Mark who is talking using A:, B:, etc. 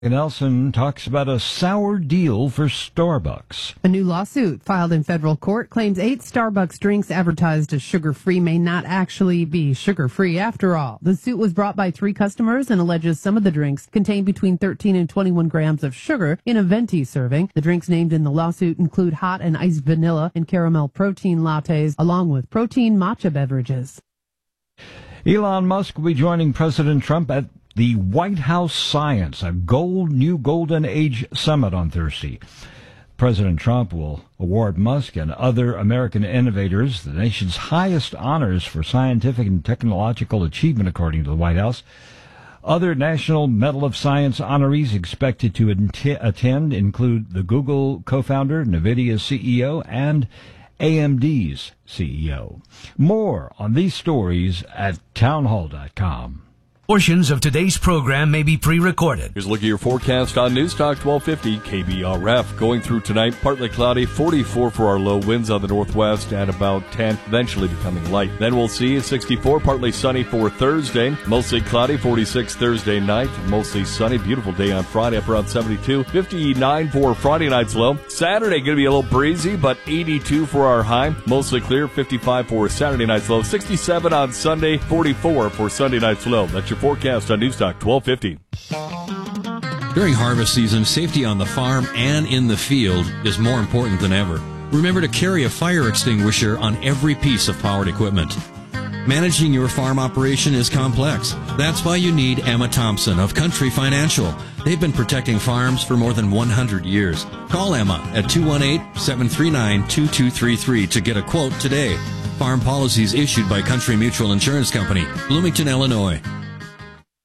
A: Nelson talks about a sour deal for Starbucks.
B: A new lawsuit filed in federal court claims 8 Starbucks drinks advertised as sugar-free may not actually be sugar-free after all. The suit was brought by 3 customers and alleges some of the drinks contain between 13 and 21 grams of sugar in a venti serving. The drinks named in the lawsuit include hot and iced vanilla and caramel protein lattes, along with protein matcha beverages.
A: Elon Musk will be joining President Trump at the White House Science, a New Golden Age Summit on Thursday. President Trump will award Musk and other American innovators the nation's highest honors for scientific and technological achievement, according to the White House. Other National Medal of Science honorees expected to attend include the Google co-founder, NVIDIA's CEO, and AMD's CEO. More on these stories at townhall.com.
C: Portions of today's program may be pre-recorded.
D: Here's a look at your forecast on Newstalk 1250 KBRF. Going through tonight, partly cloudy, 44 for our low, winds on the northwest at about 10, eventually becoming light. Then we'll see 64, partly sunny for Thursday, mostly cloudy, 46 Thursday night, mostly sunny, beautiful day on Friday, up around 72, 59 for Friday night's low. Saturday going to be a little breezy, but 82 for our high, mostly clear, 55 for Saturday night's low, 67 on Sunday, 44 for Sunday night's low. That's your forecast on Newstalk 1250.
E: During harvest season, safety on the farm and in the field is more important than ever. Remember to carry a fire extinguisher on every piece of powered equipment. Managing your farm operation is complex. That's why you need Emma Thompson of Country Financial. They've been protecting farms for more than 100 years. Call Emma at 218-739-2233 to get a quote today. Farm policies issued by Country Mutual Insurance Company, Bloomington, Illinois.